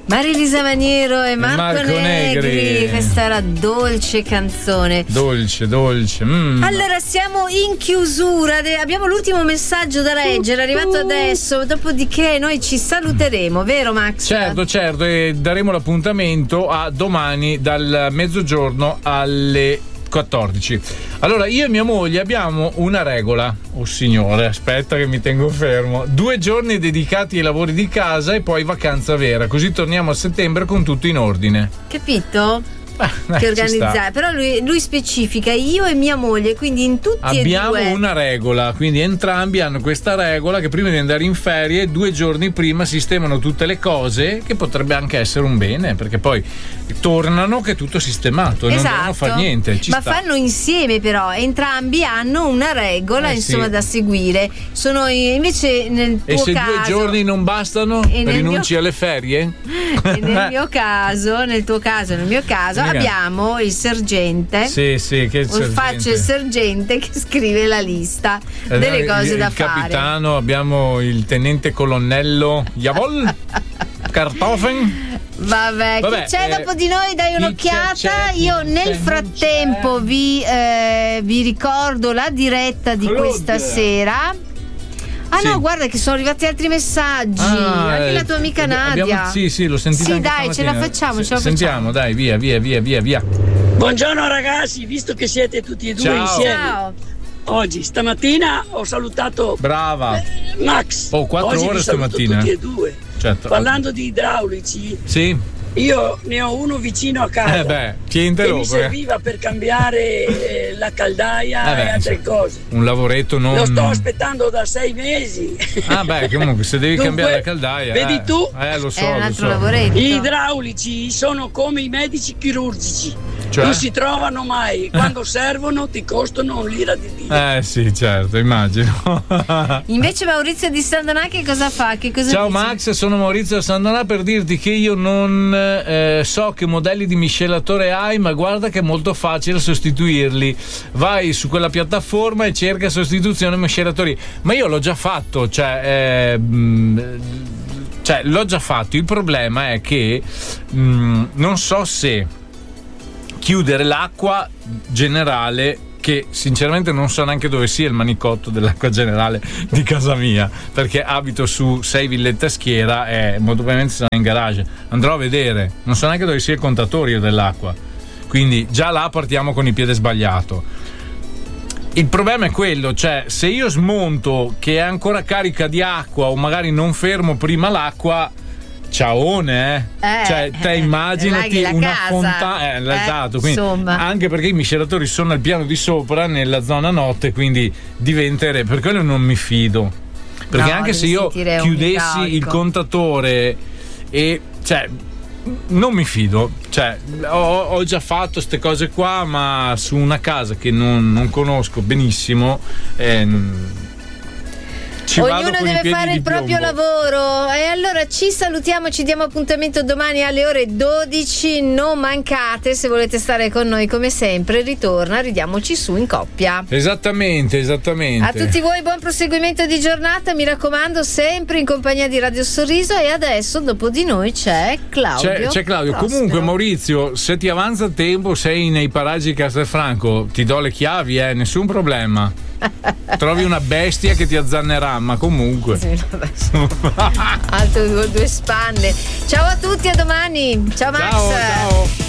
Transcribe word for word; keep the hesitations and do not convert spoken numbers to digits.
Marilisa Maniero e Marco, Marco Negri. Negri. Questa era dolce canzone. Dolce, dolce. Mm. Allora siamo in chiusura, de- abbiamo l'ultimo messaggio da leggere, è arrivato adesso, dopodiché noi ci saluteremo, vero Max? Certo, certo, e daremo l'appuntamento a domani dal mezzogiorno alle quattordici. Allora, io e mia moglie abbiamo una regola. Oh signore, aspetta che mi tengo fermo. Due giorni dedicati ai lavori di casa e poi vacanza vera, così torniamo a settembre con tutto in ordine. Capito? Eh, Che organizzare, però lui, lui specifica io e mia moglie, quindi in tutti abbiamo e due una regola, quindi entrambi hanno questa regola che prima di andare in ferie due giorni prima sistemano tutte le cose, che potrebbe anche essere un bene, perché poi tornano che è tutto sistemato e esatto. non devono fare niente. Ci ma sta. fanno insieme, però entrambi hanno una regola Eh, insomma sì. da seguire. Sono invece nel tuo E se caso, due giorni non bastano, E nel rinunci mio- alle ferie? e nel mio caso, nel tuo caso, nel mio caso Mica. abbiamo il sergente. Sì, sì, che O faccio il sergente che scrive la lista delle cose il, da il fare. capitano, abbiamo il tenente colonnello Javol Kartoffeln. Vabbè, Vabbè, chi c'è eh, dopo di noi? Dai chi un'occhiata. c'è, c'è, chi Io c'è, nel non frattempo c'è. vi, eh, vi ricordo la diretta di Claude. questa sera. Ah Sì. no, guarda che sono arrivati altri messaggi. Ah, Anche eh, la tua amica abbiamo- Nadia. sì, sì, l'ho sentita Sì, anche dai, ce la stamattina. facciamo, S- ce la Sentiamo, facciamo. dai, via, via, via, via, via, via. Buongiorno ragazzi, visto che siete tutti e due Ciao. insieme Ciao. oggi, stamattina ho salutato Brava. Max. Oh, quattro oggi ore vi saluto stamattina. tutti e due. Certo. Parlando di idraulici, Sì. io ne ho uno vicino a casa Eh beh, chiente che lo mi serviva per cambiare eh, la caldaia Eh beh, e altre sì. cose. Un lavoretto non. Lo sto aspettando da sei mesi. Ah beh, comunque se devi Dunque, cambiare la caldaia. vedi eh, tu? Eh, lo so, È un lo altro so. lavoretto. Gli idraulici sono come i medici chirurgici. Cioè? Non si trovano mai. Quando servono ti costano un lira di Dio. Eh sì, certo, immagino. Invece Maurizio di Sandonà che cosa fa? Che cosa Ciao dice? Max, sono Maurizio Sandonà per dirti che io non eh, so che modelli di miscelatore hai, ma guarda che è molto facile sostituirli. Vai su quella piattaforma e cerca sostituzione miscelatori. Ma io l'ho già fatto, cioè, eh, mh, cioè l'ho già fatto. Il problema è che mh, non so se chiudere l'acqua generale, che sinceramente non so neanche dove sia il manicotto dell'acqua generale di casa mia, perché abito su sei villette a schiera e molto probabilmente sarà in garage. Andrò a vedere, non so neanche dove sia il contatore io dell'acqua, quindi già là partiamo con il piede sbagliato. Il problema è quello, cioè se io smonto che è ancora carica di acqua o magari non fermo prima l'acqua, ciaone, eh? Eh, cioè te eh, immaginati laghi la una casa. fontana, eh, Eh, esatto, quindi, insomma. anche perché i miscelatori sono al piano di sopra nella zona notte, quindi diventerebbe, per quello non mi fido, perché No, anche devi se io sentire un chiudessi idraulico. il contatore e cioè non mi fido, cioè ho, ho già fatto queste cose qua, ma su una casa che non, non conosco benissimo, ehm, ci vado Ognuno con i deve piedi fare di il proprio piombo. lavoro. E allora ci salutiamo, ci diamo appuntamento domani alle ore dodici. Non mancate, se volete stare con noi come sempre. Ritorna, ridiamoci su in coppia. Esattamente, esattamente. A tutti voi buon proseguimento di giornata, mi raccomando, sempre in compagnia di Radio Sorriso. E adesso dopo di noi c'è Claudio. C'è, c'è Claudio. Prospero. Comunque Maurizio, se ti avanza il tempo, sei nei paraggi di Castelfranco, ti do le chiavi, eh, nessun problema. Trovi una bestia che ti azzannerà, ma comunque. Sì, vabbè. Altro due, due spanne. Ciao a tutti, a domani. Ciao Max. Ciao, ciao.